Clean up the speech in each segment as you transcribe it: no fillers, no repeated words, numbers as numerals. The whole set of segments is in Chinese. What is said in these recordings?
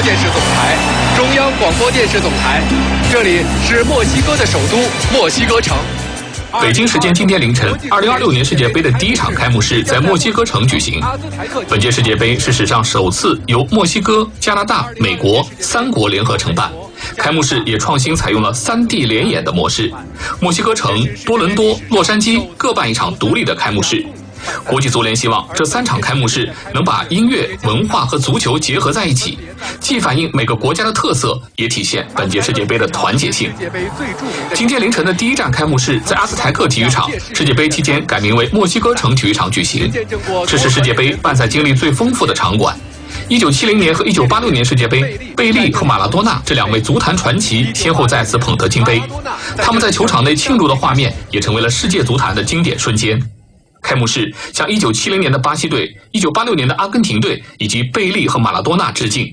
电视总台，中央广播电视总台，这里是墨西哥的首都墨西哥城。 北京时间今天凌晨，2026年世界杯的第一场开幕式在墨西哥城举行。本届世界杯是史上首次由墨西哥、加拿大、美国3国联合承办。开幕式也创新采用了3D 联演的模式，墨西哥城、多伦多、洛杉矶各办一场独立的开幕式。国际足联希望这3场开幕式能把音乐、文化和足球结合在一起，既反映每个国家的特色，也体现本届世界杯的团结性。今天凌晨的第一站开幕式在阿兹台克体育场，世界杯期间改名为墨西哥城体育场举行。这是世界杯办赛经历最丰富的场馆。1970年和1986年世界杯，贝利和马拉多纳这2位足坛传奇先后再次捧得金杯，他们在球场内庆祝的画面也成为了世界足坛的经典瞬间。开幕式向1970年的巴西队、1986年的阿根廷队以及贝利和马拉多纳致敬。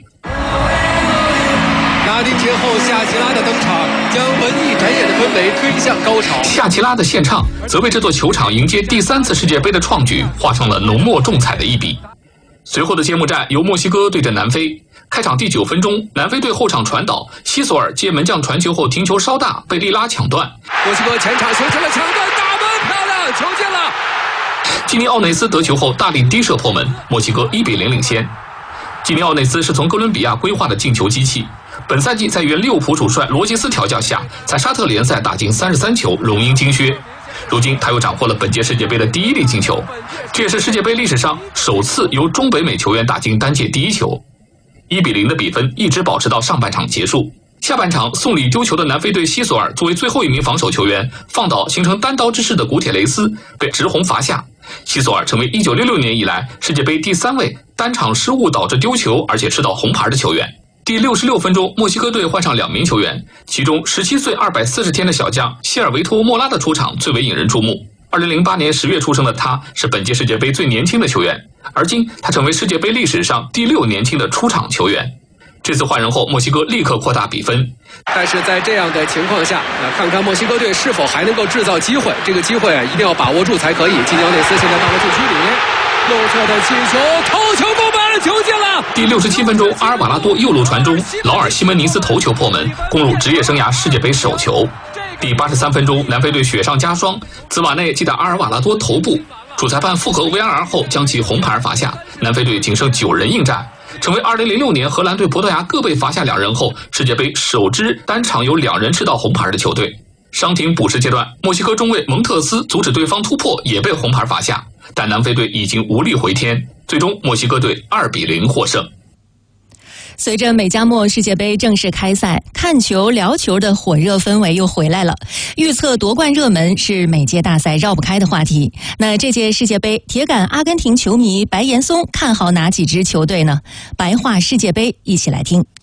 拉丁天后夏奇拉的登场，将文艺展演的氛围推向高潮。 夏奇拉的献唱则为这座球场迎接第3次世界杯的创举画上了浓墨重彩的一笔。随后的揭幕战由墨西哥对阵南非。开场第9分钟，南非队后场传导，西索尔接门将传球后停球稍大，被利拉抢断。 墨西哥前场形成了抢断，打门漂亮，球进了。 基尼奥内斯得球后大力低射破门，墨西哥1比0领先。基尼奥内斯是从哥伦比亚归化的进球机器，本赛季在原利物浦主帅罗杰斯调教下，在沙特联赛打进33球，荣膺金靴。如今他又斩获了本届世界杯的第1粒进球，这也是世界杯历史上首次由中北美球员打进单届第1球。1比0的比分一直保持到上半场结束。下半场送礼丢球的南非队西索尔作为最后一名防守球员，放倒形成单刀之势的古铁雷斯，被直红罚下。西索尔成为1966年以来世界杯第3位单场失误导致丢球而且吃到红牌的球员。第66分钟，墨西哥队换上2名球员，其中17岁240天的小将希尔维托·莫拉的出场最为引人注目。2008年10月出生的他是本届世界杯最年轻的球员，而今他成为世界杯历史上第6年轻的出场球员。这次换人后，墨西哥立刻扩大比分。 但是在这样的情况下，看看墨西哥队是否还能够制造机会。这个机会一定要把握住才可以。基尼奥内斯现在到了禁区里，右侧的起球，头球攻门，球进了。 第67分钟，阿尔瓦拉多右路传中，劳尔西门尼斯头球破门，攻入职业生涯世界杯首球。第83分钟，南非队雪上加霜，兹瓦内击打阿尔瓦拉多头部，主裁判复核 VAR 后将其红牌罚下，南非队仅剩9人应战，成为2006年荷兰对葡萄牙各被罚下2人后，世界杯首支单场有2人吃到红牌的球队。伤停补时阶段，墨西哥中卫蒙特斯阻止对方突破，也被红牌罚下，但南非队已经无力回天，最终墨西哥队2比0获胜。 随着美加墨世界杯正式开赛，看球聊球的火热氛围又回来了。预测夺冠热门是每届大赛绕不开的话题。那这届世界杯，铁杆阿根廷球迷白岩松看好哪几支球队呢？白话世界杯，一起来听。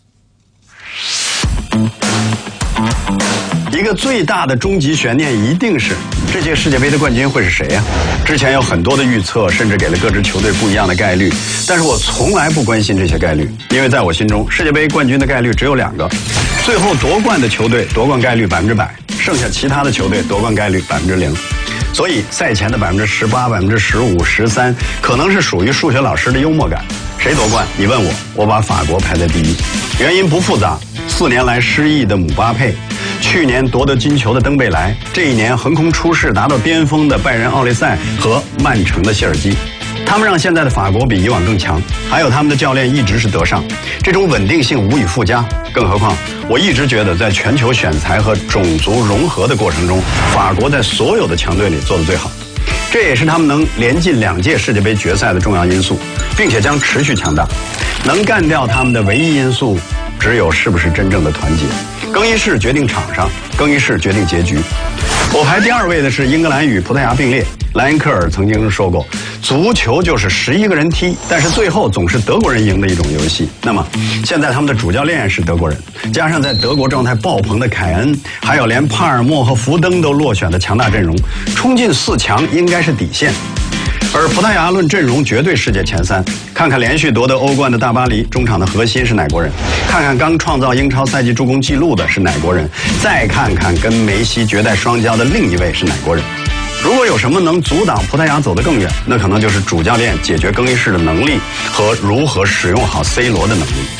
一个最大的终极悬念一定是这届世界杯的冠军会是谁呀？之前有很多的预测，甚至给了各支球队不一样的概率，但是我从来不关心这些概率，因为在我心中，世界杯冠军的概率只有2个，最后夺冠的球队夺冠概率100%，剩下其他的球队夺冠概率0%。所以赛前的18%、15%、13%，可能是属于数学老师的幽默感。谁夺冠？你问我，我把法国排在第1，原因不复杂，4年来失意的姆巴佩，去年夺得金球的登贝莱，这一年横空出世达到巅峰的拜仁奥利塞和曼城的谢尔基，他们让现在的法国比以往更强，还有他们的教练一直是德尚，这种稳定性无以复加。更何况我一直觉得在全球选材和种族融合的过程中，法国在所有的强队里做得最好，这也是他们能连进2届世界杯决赛的重要因素，并且将持续强大。能干掉他们的唯一因素只有是不是真正的团结。更衣室决定场上，更衣室决定结局。我排第2位的是英格兰与葡萄牙并列。莱因克尔曾经说过，足球就是11个人踢，但是最后总是德国人赢的一种游戏。那么现在他们的主教练是德国人，加上在德国状态爆棚的凯恩，还有连帕尔默和福登都落选的强大阵容，冲进4强应该是底线。而葡萄牙论阵容绝对世界前3，看看连续夺得欧冠的大巴黎，中场的核心是哪国人？看看刚创造英超赛季助攻纪录的是哪国人？再看看跟梅西绝代双骄的另一位是哪国人？如果有什么能阻挡葡萄牙走得更远，那可能就是主教练解决更衣室的能力和如何使用好 C 罗的能力。